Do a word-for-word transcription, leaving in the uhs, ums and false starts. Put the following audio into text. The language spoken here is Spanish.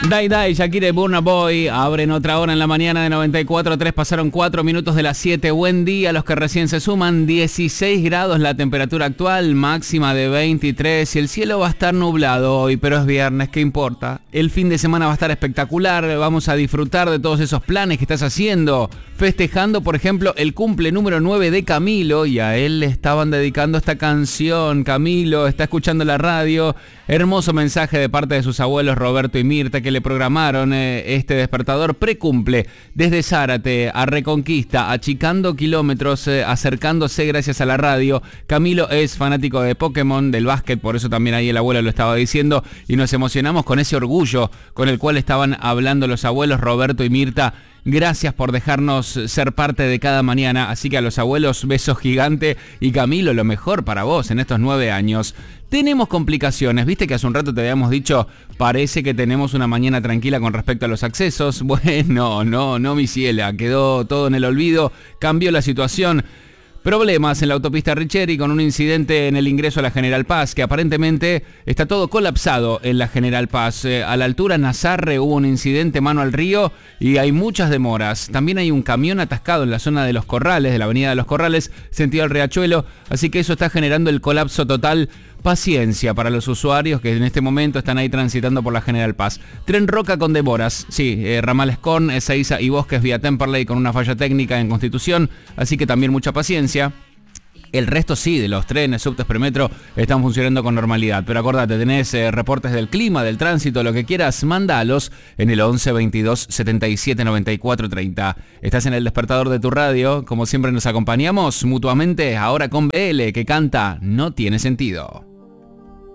Dai Dai, Shakira y Burna Boy abren otra hora en la mañana de noventa y cuatro punto tres. Pasaron cuatro minutos de las siete. Buen día a los que recién se suman. dieciséis grados la temperatura actual, máxima de veintitrés. Y el cielo va a estar nublado hoy, pero es viernes, ¿qué importa? El fin de semana va a estar espectacular. Vamos a disfrutar de todos esos planes que estás haciendo. Festejando, por ejemplo, el cumple número nueve de Camilo. Y a él le estaban dedicando esta canción. Camilo está escuchando la radio. Hermoso mensaje de parte de sus abuelos Roberto y Mirta, que le programaron eh, este despertador precumple desde Zárate a Reconquista, achicando kilómetros, eh, acercándose gracias a la radio. Camilo es fanático de Pokémon, del básquet, por eso también ahí el abuelo lo estaba diciendo, y nos emocionamos con ese orgullo con el cual estaban hablando los abuelos Roberto y Mirta. Gracias por dejarnos ser parte de cada mañana, así que a los abuelos, beso gigante, y Camilo, lo mejor para vos en estos nueve años. Tenemos complicaciones, viste que hace un rato te habíamos dicho, parece que tenemos una mañana tranquila con respecto a los accesos. Bueno, no, no mi ciela, quedó todo en el olvido, cambió la situación. Problemas en la autopista Richeri con un incidente en el ingreso a la General Paz, que aparentemente está todo colapsado en la General Paz. Eh, a la altura Nazarre hubo un incidente mano al río y hay muchas demoras. También hay un camión atascado en la zona de Los Corrales, de la avenida de Los Corrales, sentido al Riachuelo, así que eso está generando el colapso total. Paciencia para los usuarios que en este momento están ahí transitando por la General Paz. Tren Roca con demoras, sí, eh, ramales con Ezeiza y Bosques vía Temperley con una falla técnica en Constitución, así que también mucha paciencia. El resto sí, de los trenes, subtes, premetro, están funcionando con normalidad. Pero acordate, tenés eh, reportes del clima, del tránsito, lo que quieras, mandalos en el once veintidós setenta y siete noventa y cuatro treinta. Estás en el despertador de tu radio, como siempre nos acompañamos mutuamente, ahora con B L, que canta No Tiene Sentido.